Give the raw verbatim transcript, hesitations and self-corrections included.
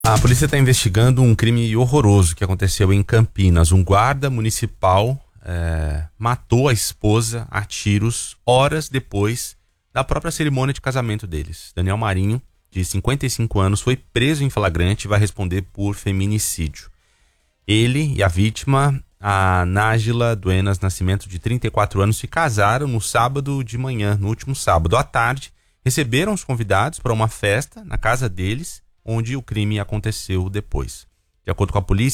A polícia está investigando um crime horroroso que aconteceu em Campinas. Um guarda municipal é, matou a esposa a tiros horas depois da própria cerimônia de casamento deles. Daniel Marinho, de cinquenta e cinco anos, foi preso em flagrante e vai responder por feminicídio. Ele e a vítima, a Nájila Duenas Nascimento, de trinta e quatro anos, se casaram no sábado de manhã, no último sábado à tarde. Receberam os convidados para uma festa na casa deles, onde o crime aconteceu depois. De acordo com a polícia,